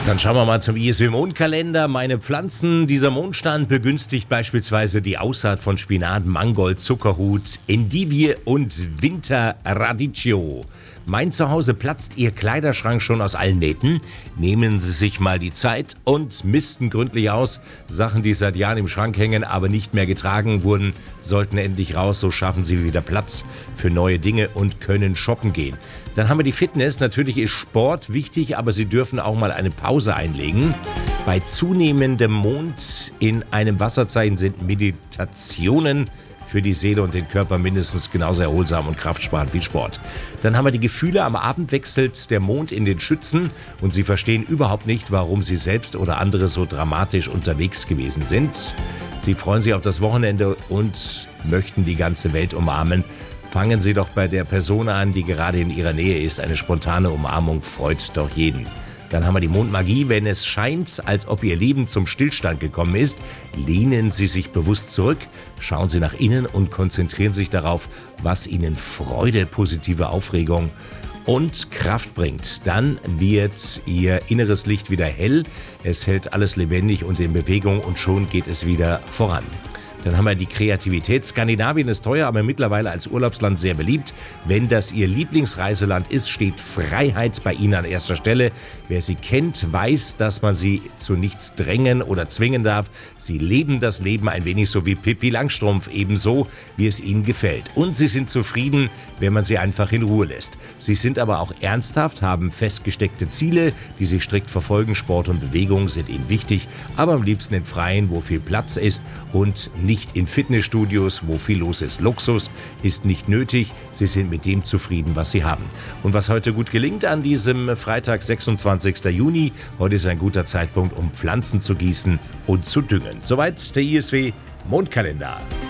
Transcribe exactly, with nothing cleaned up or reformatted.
Dann schauen wir mal zum I S W-Mondkalender. Meine Pflanzen, dieser Mondstand begünstigt beispielsweise die Aussaat von Spinat, Mangold, Zuckerhut, Endivie und Winterradicchio. Mein Zuhause platzt Ihr Kleiderschrank schon aus allen Nähten. Nehmen Sie sich mal die Zeit und misten gründlich aus. Sachen, die seit Jahren im Schrank hängen, aber nicht mehr getragen wurden, sollten endlich raus. So schaffen Sie wieder Platz für neue Dinge und können shoppen gehen. Dann haben wir die Fitness. Natürlich ist Sport wichtig, aber Sie dürfen auch mal eine Pause einlegen. Bei zunehmendem Mond in einem Wasserzeichen sind Meditationen für die Seele und den Körper mindestens genauso erholsam und kraftsparend wie Sport. Dann haben wir die Gefühle. Am Abend wechselt der Mond in den Schützen und Sie verstehen überhaupt nicht, warum Sie selbst oder andere so dramatisch unterwegs gewesen sind. Sie freuen sich auf das Wochenende und möchten die ganze Welt umarmen. Fangen Sie doch bei der Person an, die gerade in Ihrer Nähe ist. Eine spontane Umarmung freut doch jeden. Dann haben wir die Mondmagie. Wenn es scheint, als ob Ihr Leben zum Stillstand gekommen ist, lehnen Sie sich bewusst zurück, schauen Sie nach innen und konzentrieren sich darauf, was Ihnen Freude, positive Aufregung und Kraft bringt. Dann wird Ihr inneres Licht wieder hell. Es hält alles lebendig und in Bewegung und schon geht es wieder voran. Dann haben wir die Kreativität. Skandinavien ist teuer, aber mittlerweile als Urlaubsland sehr beliebt. Wenn das Ihr Lieblingsreiseland ist, steht Freiheit bei Ihnen an erster Stelle. Wer Sie kennt, weiß, dass man Sie zu nichts drängen oder zwingen darf. Sie leben das Leben ein wenig so wie Pippi Langstrumpf, ebenso wie es Ihnen gefällt. Und Sie sind zufrieden, wenn man Sie einfach in Ruhe lässt. Sie sind aber auch ernsthaft, haben festgesteckte Ziele, die Sie strikt verfolgen. Sport und Bewegung sind Ihnen wichtig, aber am liebsten im Freien, wo viel Platz ist und nicht in Fitnessstudios, wo viel los ist. Luxus ist nicht nötig. Sie sind mit dem zufrieden, was Sie haben. Und was heute gut gelingt an diesem Freitag, sechsundzwanzigsten Juni. Heute ist ein guter Zeitpunkt, um Pflanzen zu gießen und zu düngen. Soweit der I S W Mondkalender.